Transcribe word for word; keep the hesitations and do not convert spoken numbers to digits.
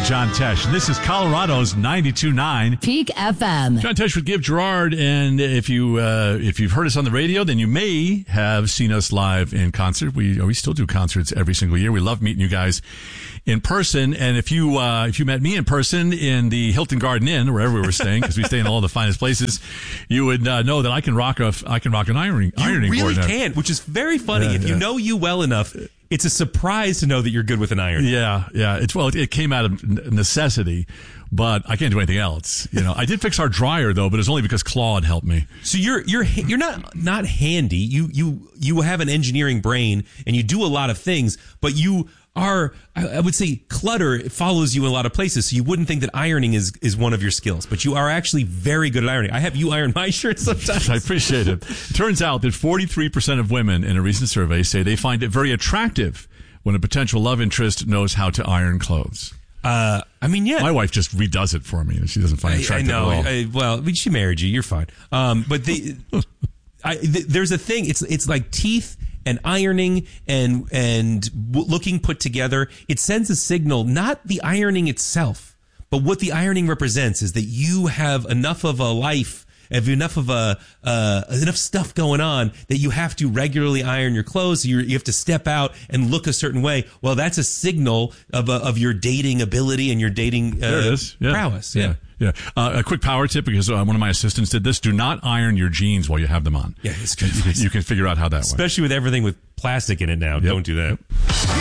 I'm John Tesh, and this is Colorado's ninety-two point nine Peak F M. John Tesh with Give Gerard, and if you uh, if you've heard us on the radio, then you may have seen us live in concert. We we still do concerts every single year. We love meeting you guys in person, and if you uh, if you met me in person in the Hilton Garden Inn, wherever we were staying, because we stay in all the finest places, you would uh, know that I can rock a I can rock an ironing ironing you board. really now. can, which is very funny. Yeah, if you yeah. know you well enough, it's a surprise to know that you're good with an iron. Yeah, yeah. It's well, it, it came out of necessity, but I can't do anything else. You know, I did fix our dryer though, but it's only because Claude helped me. So you're you're you're not not handy. You you you have an engineering brain and you do a lot of things, but you are, I would say, clutter follows you in a lot of places. So you wouldn't think that ironing is is one of your skills, but you are actually very good at ironing. I have you iron my shirts sometimes. I appreciate it. It turns out that forty-three percent of women in a recent survey say they find it very attractive when a potential love interest knows how to iron clothes. Uh, I mean, yeah. My wife just redoes it for me, and she doesn't find it attractive I, I know. at all. I, well, I mean, she married you. You're fine. Um, but the, I, th- there's a thing. It's it's like teeth and ironing and and w- looking put together. It sends a signal, not the ironing itself, but what the ironing represents is that you have enough of a life, have enough of a uh, enough stuff going on that you have to regularly iron your clothes. You're, you have to step out and look a certain way. Well, that's a signal of a, of your dating ability and your dating uh, There it is. Yeah. prowess. Yeah. Yeah. Uh, a quick power tip, because uh, one of my assistants did this. Do not iron your jeans while you have them on. Yeah, it's good. You can, you can figure out how that works. Especially with everything with plastic in it now. Yep. Don't do that.